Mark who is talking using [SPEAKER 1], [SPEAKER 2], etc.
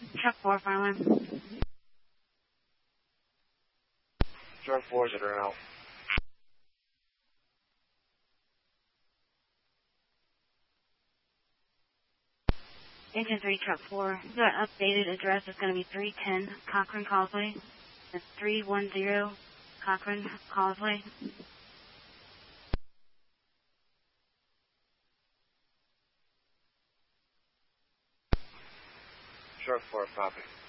[SPEAKER 1] Truck 4, Farland.
[SPEAKER 2] Truck 4's at her out.
[SPEAKER 1] Engine 3, Truck 4. The updated address is going to be 310 Cochrane Causeway. That's 310 Cochrane Causeway.
[SPEAKER 2] Truck 4, copy.